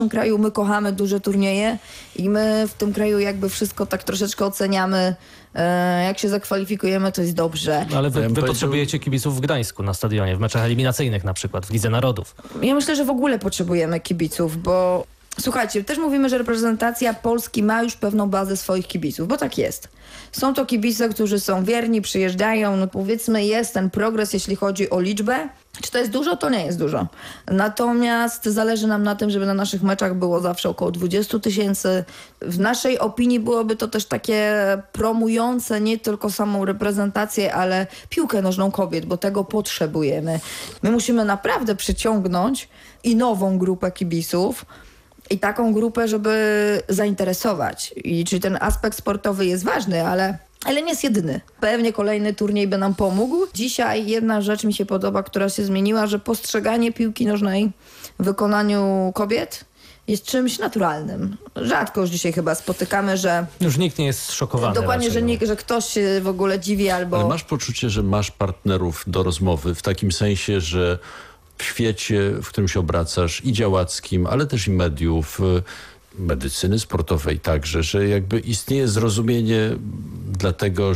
W tym kraju my kochamy duże turnieje i my w tym kraju jakby wszystko tak troszeczkę oceniamy. Jak się zakwalifikujemy, to jest dobrze. Ale wy potrzebujecie kibiców w Gdańsku na stadionie, w meczach eliminacyjnych na przykład, w Lidze Narodów. Ja myślę, że w ogóle potrzebujemy kibiców, bo słuchajcie, też mówimy, że reprezentacja Polski ma już pewną bazę swoich kibiców, bo tak jest. Są to kibice, którzy są wierni, przyjeżdżają, no powiedzmy jest ten progres, jeśli chodzi o liczbę. Czy to jest dużo? To nie jest dużo. Natomiast zależy nam na tym, żeby na naszych meczach było zawsze około 20 000. W naszej opinii byłoby to też takie promujące nie tylko samą reprezentację, ale piłkę nożną kobiet, bo tego potrzebujemy. My musimy naprawdę przyciągnąć i nową grupę kibiców, i taką grupę, żeby zainteresować. I czyli ten aspekt sportowy jest ważny, ale nie jest jedyny. Pewnie kolejny turniej by nam pomógł. Dzisiaj jedna rzecz mi się podoba, która się zmieniła, że postrzeganie piłki nożnej w wykonaniu kobiet jest czymś naturalnym. Rzadko już dzisiaj chyba spotykamy, że... Już nikt nie jest szokowany. Dokładnie, raczej, że ktoś się w ogóle dziwi albo... Ale masz poczucie, że masz partnerów do rozmowy w takim sensie, że w świecie, w którym się obracasz, i działackim, ale też i mediów, medycyny sportowej także, że jakby istnieje zrozumienie dlatego,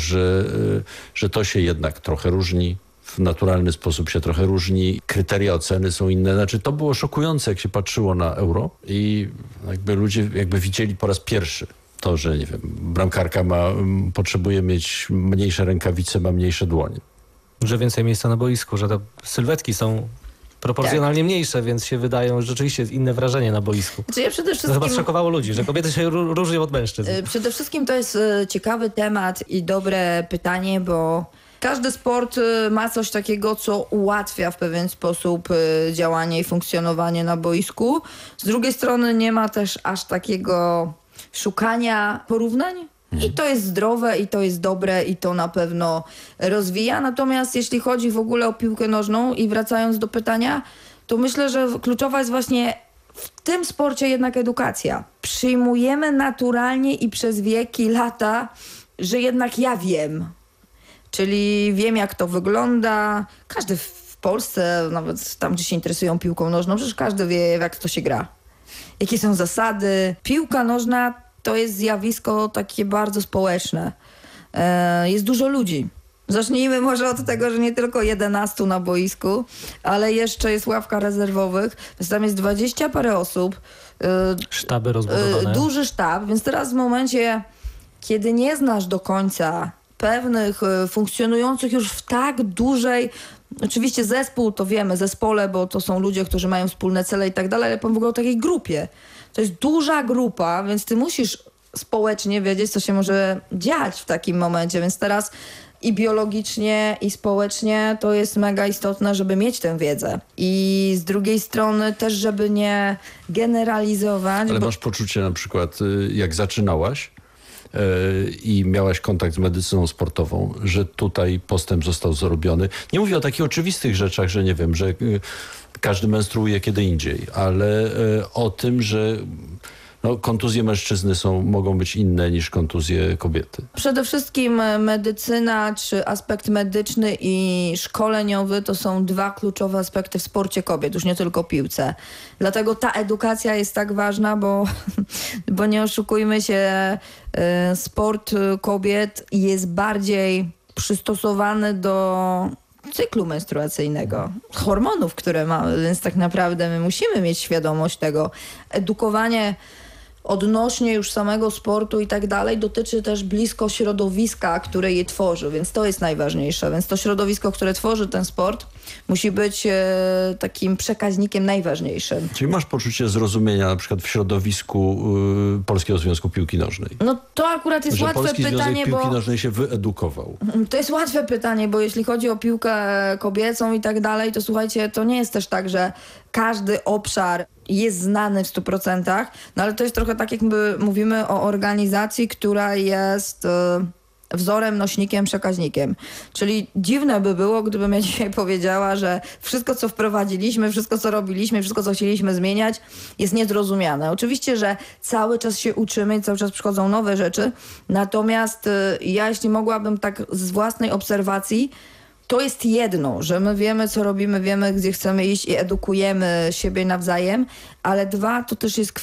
że to się jednak trochę różni, w naturalny sposób się trochę różni, kryteria oceny są inne. Znaczy to było szokujące, jak się patrzyło na Euro i jakby ludzie jakby widzieli po raz pierwszy to, że nie wiem, bramkarka potrzebuje mieć mniejsze rękawice, ma mniejsze dłonie. Że więcej miejsca na boisku, że te sylwetki są proporcjonalnie mniejsze, więc się wydają rzeczywiście inne wrażenie na boisku. Znaczy ja przede To chyba wszystkim... szokowało ludzi, że kobiety się różnią od mężczyzn. Przede wszystkim to jest ciekawy temat i dobre pytanie, bo każdy sport ma coś takiego, co ułatwia w pewien sposób działanie i funkcjonowanie na boisku. Z drugiej strony nie ma też aż takiego szukania porównań. I to jest zdrowe, i to jest dobre, i to na pewno rozwija. Natomiast jeśli chodzi w ogóle o piłkę nożną i wracając do pytania, to myślę, że kluczowa jest właśnie w tym sporcie jednak edukacja. Przyjmujemy naturalnie i przez wieki, lata, że jednak ja wiem. Czyli wiem, jak to wygląda. Każdy w Polsce, nawet tam, gdzie się interesują piłką nożną, przecież każdy wie, jak to się gra. Jakie są zasady. Piłka nożna to jest zjawisko takie bardzo społeczne. Jest dużo ludzi. Zacznijmy może od tego, że nie tylko 11 na boisku, ale jeszcze jest ławka rezerwowych, więc tam jest 20 parę osób. Sztaby rozbudowane. Duży sztab, więc teraz w momencie, kiedy nie znasz do końca pewnych funkcjonujących już w tak dużej... Oczywiście zespół to wiemy, zespole, bo to są ludzie, którzy mają wspólne cele i tak dalej, ale powiem w ogóle o takiej grupie. To jest duża grupa, więc ty musisz społecznie wiedzieć, co się może dziać w takim momencie, więc teraz i biologicznie, i społecznie to jest mega istotne, żeby mieć tę wiedzę. I z drugiej strony też, żeby nie generalizować. Ale masz poczucie na przykład, jak zaczynałaś i miałaś kontakt z medycyną sportową, że tutaj postęp został zrobiony. Nie mówię o takich oczywistych rzeczach, że nie wiem, że każdy menstruuje kiedy indziej, ale o tym, że kontuzje mężczyzny mogą być inne niż kontuzje kobiety. Przede wszystkim medycyna, czy aspekt medyczny i szkoleniowy to są dwa kluczowe aspekty w sporcie kobiet, już nie tylko piłce. Dlatego ta edukacja jest tak ważna, bo nie oszukujmy się, sport kobiet jest bardziej przystosowany do cyklu menstruacyjnego, hormonów, które mamy, więc tak naprawdę my musimy mieć świadomość tego. Edukowanie odnośnie już samego sportu i tak dalej dotyczy też blisko środowiska, które je tworzy, więc to jest najważniejsze. Więc to środowisko, które tworzy ten sport, musi być takim przekaźnikiem najważniejszym. Czyli masz poczucie zrozumienia na przykład w środowisku Polskiego Związku Piłki Nożnej? No to akurat jest że łatwe Polski pytanie, Związek Piłki bo... Nożnej się wyedukował. To jest łatwe pytanie, bo jeśli chodzi o piłkę kobiecą i tak dalej, to słuchajcie, to nie jest też tak, że każdy obszar jest znany w 100%, no ale to jest trochę tak, jak my mówimy o organizacji, która jest wzorem, nośnikiem, przekaźnikiem. Czyli dziwne by było, gdybym ja dzisiaj powiedziała, że wszystko, co wprowadziliśmy, wszystko, co robiliśmy, wszystko, co chcieliśmy zmieniać, jest niezrozumiane. Oczywiście, że cały czas się uczymy i cały czas przychodzą nowe rzeczy, natomiast ja, jeśli mogłabym tak z własnej obserwacji, to jest jedno, że my wiemy, co robimy, wiemy, gdzie chcemy iść i edukujemy siebie nawzajem, ale dwa, to też jest kwestia